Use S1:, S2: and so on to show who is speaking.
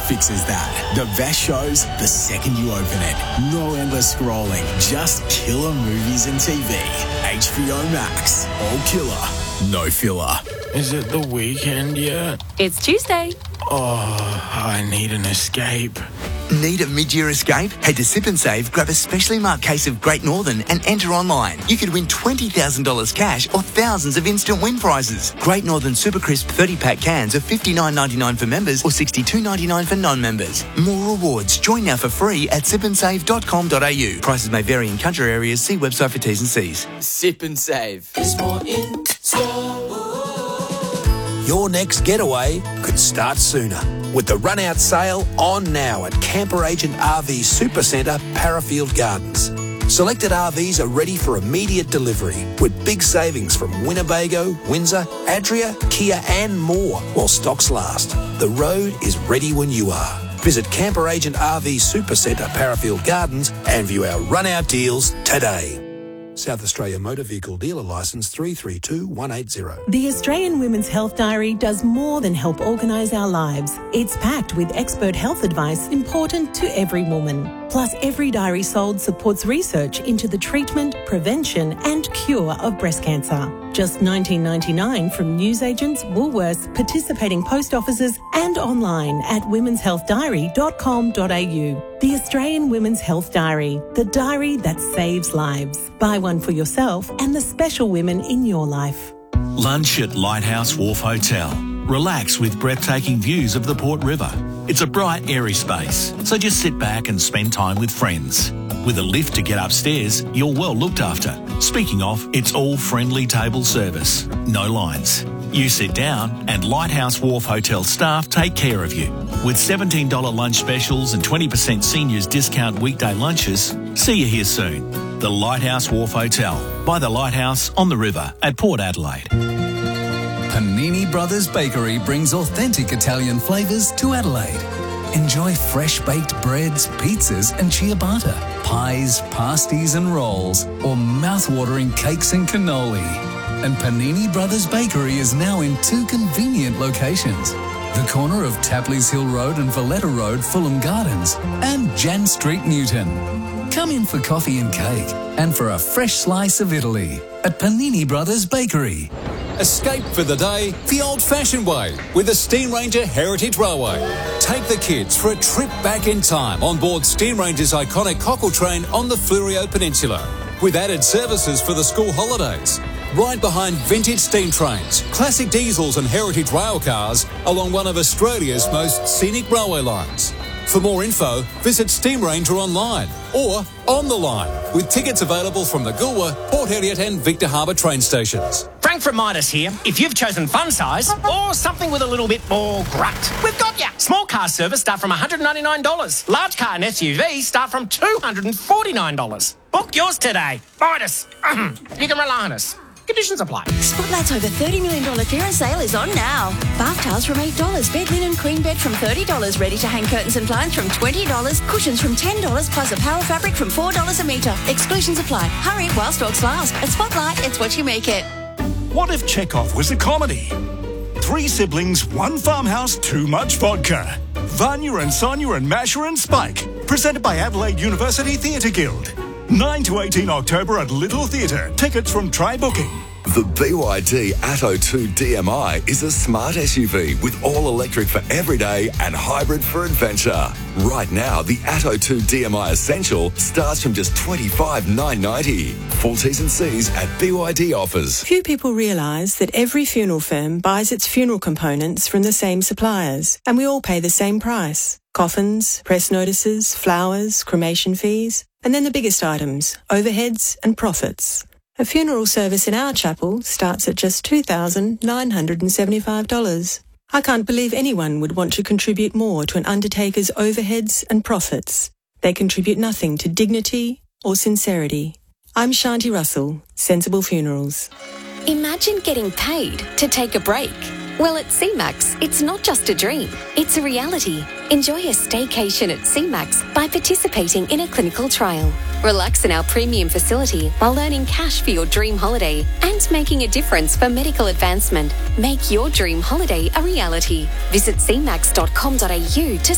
S1: fixes that. The best shows the second you open it. No endless scrolling, just killer movies and TV. HBO Max. All killer, no filler.
S2: Is it the weekend yet?
S3: It's Tuesday.
S2: Oh, I need an escape.
S4: Need a mid-year escape? Head to Sip and Save, grab a specially marked case of Great Northern and enter online. You could win $20,000 cash or thousands of instant win prizes. Great Northern Super Crisp 30-pack cans are $59.99 for members or $62.99 for non-members. More rewards. Join now for free at sipandsave.com.au. Prices may vary in country areas. See website for T's and C's.
S5: Sip and Save.
S6: There's more in store. Your next getaway could start sooner with the run-out sale on now at Camper Agent RV Supercentre, Parafield Gardens. Selected RVs are ready for immediate delivery with big savings from Winnebago, Windsor, Adria, Kia and more while stocks last. The road is ready when you are. Visit Camper Agent RV Supercentre, Parafield Gardens and view our run-out deals today. South Australia Motor Vehicle Dealer Licence 332180.
S7: The Australian Women's Health Diary does more than help organise our lives. It's packed with expert health advice important to every woman. Plus, every diary sold supports research into the treatment, prevention and cure of breast cancer. Just $19.99 from newsagents, Woolworths, participating post offices and online at womenshealthdiary.com.au. The Australian Women's Health Diary, the diary that saves lives. Buy one for yourself and the special women in your life.
S8: Lunch at Lighthouse Wharf Hotel. Relax with breathtaking views of the Port River. It's a bright, airy space, so just sit back and spend time with friends. With a lift to get upstairs, you're well looked after. Speaking of, it's all friendly table service. No lines. You sit down and Lighthouse Wharf Hotel staff take care of you. With $17 lunch specials and 20% seniors discount weekday lunches, see you here soon. The Lighthouse Wharf Hotel, by the Lighthouse on the river at Port Adelaide.
S9: Panini Brothers Bakery brings authentic Italian flavours to Adelaide. Enjoy fresh baked breads, pizzas and ciabatta, pies, pasties and rolls, or mouth-watering cakes and cannoli. And Panini Brothers Bakery is now in 2 convenient locations. The corner of Tapley's Hill Road and Valletta Road, Fulham Gardens, and Jan Street, Newton. Come in for coffee and cake and for a fresh slice of Italy at Panini Brothers Bakery.
S10: Escape for the day the old-fashioned way with the Steam Ranger Heritage Railway. Take the kids for a trip back in time on board Steam Ranger's iconic cockle train on the Fleurieu Peninsula, with added services for the school holidays. Right behind vintage steam trains, classic diesels and heritage rail cars along one of Australia's most scenic railway lines. For more info, visit Steam Ranger online or on the line, with tickets available from the Goolwa, Port Elliot and Victor Harbour train stations.
S11: Frank from Midas here. If you've chosen fun size or something with a little bit more grunt, we've got ya. Small car service start from $199. Large car and SUV start from $249. Book yours today. Midas. You can rely on us. Conditions apply.
S12: Spotlight's over $30 million clearance sale is on now. Bath towels from $8, bed linen queen bed from $30, ready-to-hang curtains and blinds from $20, cushions from $10, plus a power fabric from $4 a metre. Exclusions apply. Hurry while stocks last. At Spotlight, it's what you make it.
S13: What if Chekhov was a comedy? 3 siblings, 1 farmhouse, too much vodka. Vanya and Sonia and Masha and Spike. Presented by Adelaide University Theatre Guild. 9 to 18 October at Little Theatre. Tickets from Try Booking.
S14: The BYD Atto 2 DMI is a smart SUV with all-electric for everyday and hybrid for adventure. Right now, the Atto 2 DMI Essential starts from just $25,990. Full T's and C's at BYD offers.
S15: Few people realise that every funeral firm buys its funeral components from the same suppliers, and we all pay the same price. Coffins, press notices, flowers, cremation fees, and then the biggest items, overheads and profits. A funeral service in our chapel starts at just $2,975. I can't believe anyone would want to contribute more to an undertaker's overheads and profits. They contribute nothing to dignity or sincerity. I'm Shanti Russell, Sensible Funerals.
S16: Imagine getting paid to take a break. Well, at CMAX, it's not just a dream, it's a reality. Enjoy a staycation at CMAX by participating in a clinical trial. Relax in our premium facility while earning cash for your dream holiday and making a difference for medical advancement. Make your dream holiday a reality. Visit cmax.com.au to